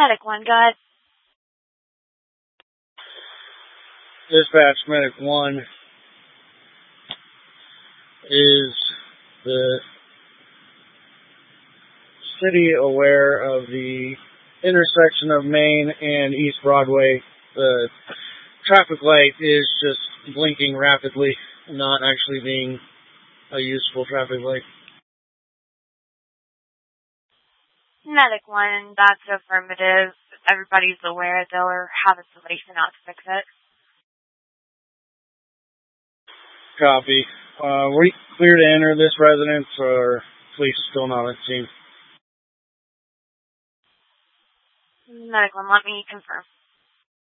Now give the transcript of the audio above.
Medic 1, go ahead. Dispatch, Medic 1. Is the city aware of the intersection of Main and East Broadway? The traffic light is just blinking rapidly, not actually being a useful traffic light. Medic 1, that's affirmative. Everybody's aware. They'll have a solution out to fix it. Copy. Were you clear to enter this residence, or police still not at scene? Medic 1, let me confirm.